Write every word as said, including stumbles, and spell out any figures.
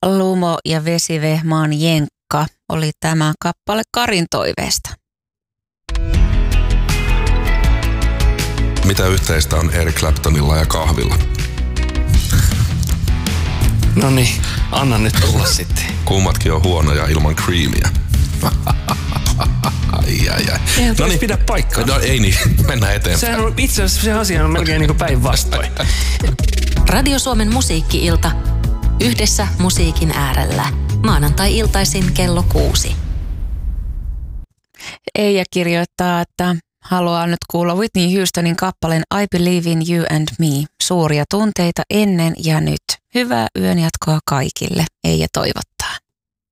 Lumo ja Vesivehmaan Jenkka oli tämä kappale Karin toiveesta. Mitä yhteistä on Eric Claptonilla ja kahvilla? No niin, anna nyt tulla sitten. Kummatkin on huonoja ilman creamia. Ai, ai, ai. Eihän no niin, pidä paikkaa. No ei niin, mennään eteenpäin. Sehän on itse asiassa se asia on melkein niin kuin päinvastoin. Radio Suomen musiikki-ilta. Yhdessä musiikin äärellä. Maanantai-iltaisin kello kuusi. Eija kirjoittaa, että haluaa nyt kuulla Whitney Houstonin kappaleen I Believe in You and Me. Suuria tunteita ennen ja nyt. Hyvää yön jatkoa kaikille. Eija toivottaa.